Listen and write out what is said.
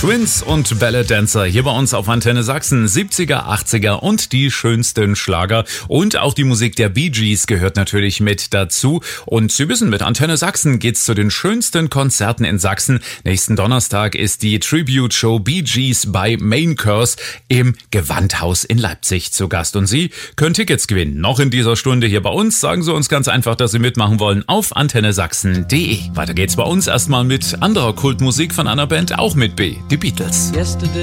Twins und Ballet Dancer hier bei uns auf Antenne Sachsen. 70er, 80er und die schönsten Schlager. Und auch die Musik der Bee Gees gehört natürlich mit dazu. Und Sie wissen, mit Antenne Sachsen geht's zu den schönsten Konzerten in Sachsen. Nächsten Donnerstag ist die Tribute-Show Bee Gees bei Main Curse im Gewandhaus in Leipzig zu Gast. Und Sie können Tickets gewinnen. Noch in dieser Stunde hier bei uns. Sagen Sie uns ganz einfach, dass Sie mitmachen wollen auf antennesachsen.de. Weiter geht's bei uns erstmal mit anderer Kultmusik von einer Band, auch mit B, die Beatles. Yesterday